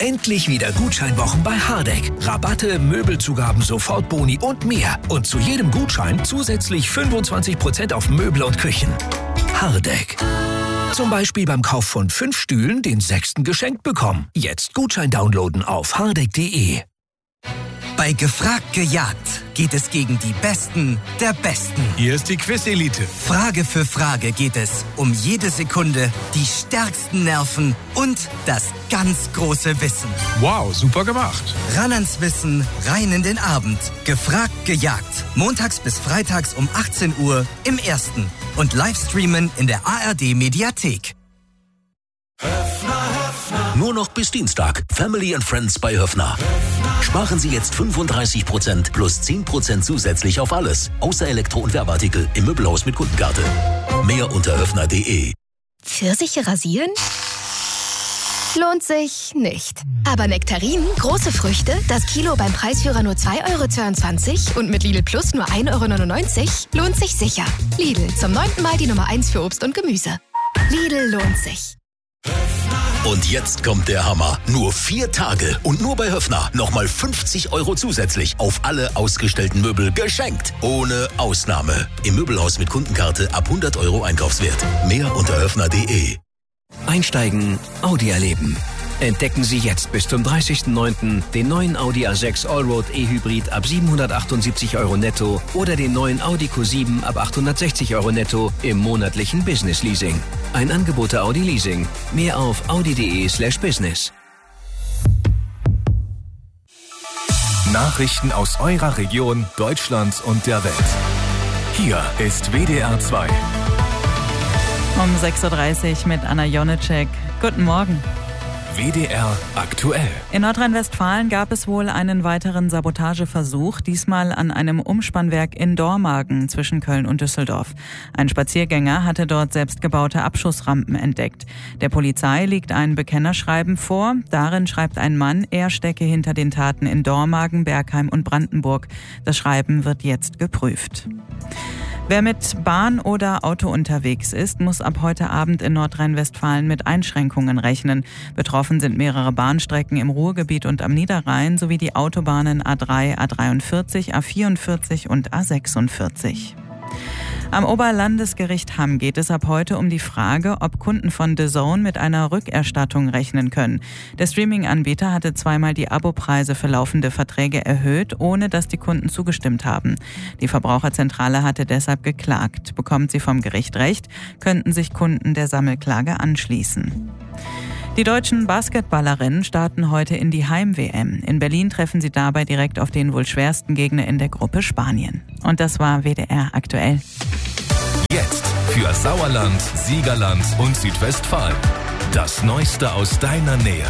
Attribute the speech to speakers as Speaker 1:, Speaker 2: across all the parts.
Speaker 1: Endlich wieder Gutscheinwochen bei Hardegg. Rabatte, Möbelzugaben, Sofortboni und mehr. Und zu jedem Gutschein zusätzlich 25% auf Möbel und Küchen. Hardegg. Zum Beispiel beim Kauf von 5 Stühlen den 6. geschenkt bekommen. Jetzt Gutschein downloaden auf hardegg.de.
Speaker 2: Bei Gefragt gejagt geht es gegen die Besten der Besten.
Speaker 3: Hier ist die Quiz-Elite.
Speaker 2: Frage für Frage geht es um jede Sekunde, die stärksten Nerven und das ganz große Wissen.
Speaker 3: Wow, super gemacht.
Speaker 2: Ran ans Wissen, rein in den Abend. Gefragt gejagt. Montags bis freitags um 18 Uhr im Ersten. Und Livestreamen in der ARD-Mediathek.
Speaker 4: Nur noch bis Dienstag. Family and Friends bei Höffner. Sparen Sie jetzt 35% plus 10% zusätzlich auf alles. Außer Elektro- und Werbeartikel im Möbelhaus mit Kundenkarte. Mehr unter höffner.de.
Speaker 5: Pfirsiche rasieren? Lohnt sich nicht. Aber Nektarinen, große Früchte, das Kilo beim Preisführer nur 2,22 € und mit Lidl Plus nur 1,99 € lohnt sich sicher. Lidl, zum 9. Mal die Nummer 1 für Obst und Gemüse. Lidl lohnt sich.
Speaker 4: Und jetzt kommt der Hammer. Nur 4 Tage und nur bei Höffner nochmal 50 € zusätzlich auf alle ausgestellten Möbel geschenkt. Ohne Ausnahme. Im Möbelhaus mit Kundenkarte ab 100 € Einkaufswert. Mehr unter höffner.de.
Speaker 1: Einsteigen, Audi erleben. Entdecken Sie jetzt bis zum 30.09. den neuen Audi A6 Allroad E-Hybrid ab 778 € netto oder den neuen Audi Q7 ab 860 € netto im monatlichen Business Leasing. Ein Angebot der Audi Leasing. Mehr auf audi.de/business.
Speaker 6: Nachrichten aus eurer Region, Deutschland und der Welt. Hier ist WDR 2.
Speaker 7: Um 6.30 Uhr mit Anna Jonitschek. Guten Morgen.
Speaker 6: WDR aktuell.
Speaker 7: In Nordrhein-Westfalen gab es wohl einen weiteren Sabotageversuch, diesmal an einem Umspannwerk in Dormagen zwischen Köln und Düsseldorf. Ein Spaziergänger hatte dort selbstgebaute Abschussrampen entdeckt. Der Polizei liegt ein Bekennerschreiben vor. Darin schreibt ein Mann, er stecke hinter den Taten in Dormagen, Bergheim und Brandenburg. Das Schreiben wird jetzt geprüft. Wer mit Bahn oder Auto unterwegs ist, muss ab heute Abend in Nordrhein-Westfalen mit Einschränkungen rechnen. Betroffen sind mehrere Bahnstrecken im Ruhrgebiet und am Niederrhein sowie die Autobahnen A3, A43, A44 und A46. Am Oberlandesgericht Hamm geht es ab heute um die Frage, ob Kunden von DAZN mit einer Rückerstattung rechnen können. Der Streaming-Anbieter hatte zweimal die Abopreise für laufende Verträge erhöht, ohne dass die Kunden zugestimmt haben. Die Verbraucherzentrale hatte deshalb geklagt. Bekommt sie vom Gericht Recht, könnten sich Kunden der Sammelklage anschließen. Die deutschen Basketballerinnen starten heute in die Heim-WM. In Berlin treffen sie dabei direkt auf den wohl schwersten Gegner in der Gruppe, Spanien. Und das war WDR aktuell.
Speaker 6: Jetzt für Sauerland, Siegerland und Südwestfalen. Das Neueste aus deiner Nähe.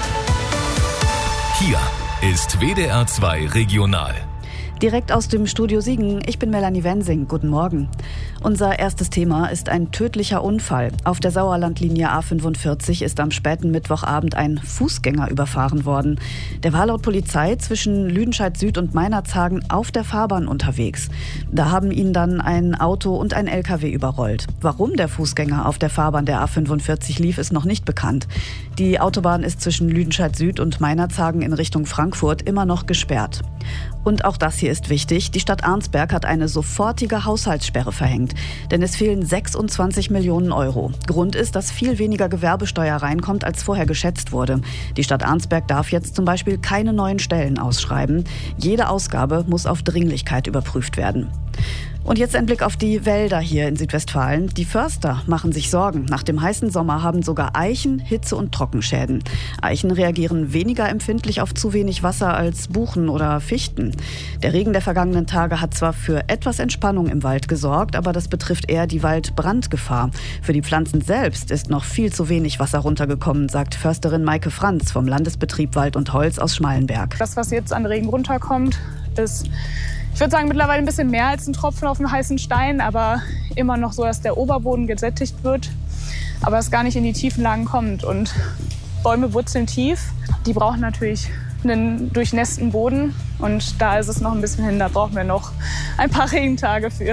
Speaker 6: Hier ist WDR 2 Regional.
Speaker 8: Direkt aus dem Studio Siegen, ich bin Melanie Wensing. Guten Morgen. Unser erstes Thema ist ein tödlicher Unfall. Auf der Sauerlandlinie A45 ist am späten Mittwochabend ein Fußgänger überfahren worden. Der war laut Polizei zwischen Lüdenscheid Süd und Meinerzhagen auf der Fahrbahn unterwegs. Da haben ihn dann ein Auto und ein LKW überrollt. Warum der Fußgänger auf der Fahrbahn der A45 lief, ist noch nicht bekannt. Die Autobahn ist zwischen Lüdenscheid Süd und Meinerzhagen in Richtung Frankfurt immer noch gesperrt. Und auch das hier ist wichtig. Die Stadt Arnsberg hat eine sofortige Haushaltssperre verhängt. Denn es fehlen 26 Millionen €. Grund ist, dass viel weniger Gewerbesteuer reinkommt, als vorher geschätzt wurde. Die Stadt Arnsberg darf jetzt zum Beispiel keine neuen Stellen ausschreiben. Jede Ausgabe muss auf Dringlichkeit überprüft werden. Und jetzt ein Blick auf die Wälder hier in Südwestfalen. Die Förster machen sich Sorgen. Nach dem heißen Sommer haben sogar Eichen Hitze- und Trockenschäden. Eichen reagieren weniger empfindlich auf zu wenig Wasser als Buchen oder Fichten. Der Regen der vergangenen Tage hat zwar für etwas Entspannung im Wald gesorgt, aber das betrifft eher die Waldbrandgefahr. Für die Pflanzen selbst ist noch viel zu wenig Wasser runtergekommen, sagt Försterin Maike Franz vom Landesbetrieb Wald und Holz aus Schmallenberg.
Speaker 9: Das, was jetzt an Regen runterkommt, ist, ich würde sagen, mittlerweile ein bisschen mehr als ein Tropfen auf dem heißen Stein, aber immer noch so, dass der Oberboden gesättigt wird, aber es gar nicht in die tiefen Lagen kommt. Und Bäume wurzeln tief, die brauchen natürlich einen durchnässten Boden und da ist es noch ein bisschen hin, da brauchen wir noch ein paar Regentage für.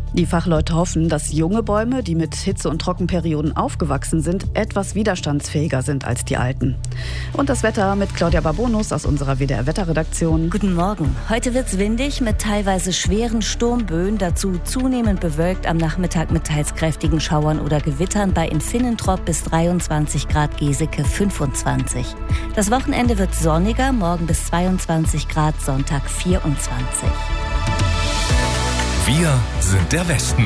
Speaker 8: Die Fachleute hoffen, dass junge Bäume, die mit Hitze- und Trockenperioden aufgewachsen sind, etwas widerstandsfähiger sind als die alten. Und das Wetter mit Claudia Barbonus aus unserer WDR-Wetterredaktion.
Speaker 10: Guten Morgen. Heute wird's windig mit teilweise schweren Sturmböen, dazu zunehmend bewölkt am Nachmittag mit teils kräftigen Schauern oder Gewittern bei Infinnentrop bis 23 Grad, Geseke 25. Das Wochenende wird sonniger, morgen bis 22 Grad, Sonntag 24.
Speaker 6: Wir sind der Westen.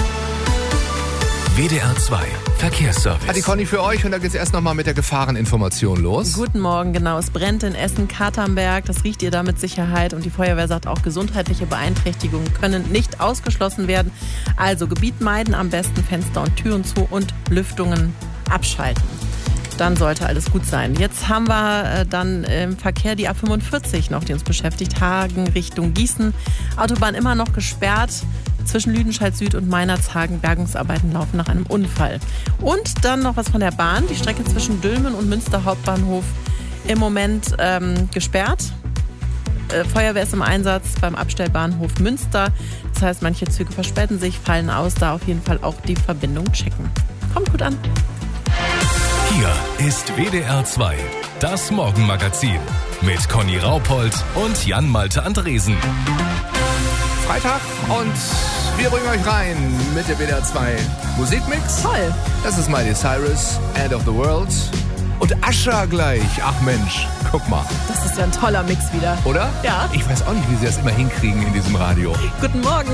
Speaker 6: WDR 2 Verkehrsservice.
Speaker 3: Hat die Conny für euch und da geht's erst nochmal mit der Gefahreninformation los.
Speaker 11: Guten Morgen, genau. Es brennt in Essen-Katernberg. Das riecht ihr da mit Sicherheit. Und die Feuerwehr sagt auch, gesundheitliche Beeinträchtigungen können nicht ausgeschlossen werden. Also Gebiet meiden, am besten Fenster und Türen zu und Lüftungen abschalten. Dann sollte alles gut sein. Jetzt haben wir dann im Verkehr die A45 noch, die uns beschäftigt. Hagen Richtung Gießen. Autobahn immer noch gesperrt. Zwischen Lüdenscheid Süd und Meinerzhagen. Bergungsarbeiten laufen nach einem Unfall. Und dann noch was von der Bahn. Die Strecke zwischen Dülmen und Münster Hauptbahnhof im Moment gesperrt. Feuerwehr ist im Einsatz beim Abstellbahnhof Münster. Das heißt, manche Züge verspäten sich, fallen aus. Da auf jeden Fall auch die Verbindung checken. Kommt gut an.
Speaker 6: Hier ist WDR 2, das Morgenmagazin mit Conny Raupold und Jan-Malte Andresen.
Speaker 3: Freitag und wir bringen euch rein mit der WDR 2 Musikmix.
Speaker 11: Toll.
Speaker 3: Das ist Miley Cyrus, End of the World. Und Ascha gleich. Ach Mensch, guck mal.
Speaker 11: Das ist ja ein toller Mix wieder.
Speaker 3: Oder?
Speaker 11: Ja.
Speaker 3: Ich weiß auch nicht, wie sie das immer hinkriegen in diesem Radio.
Speaker 11: Guten Morgen.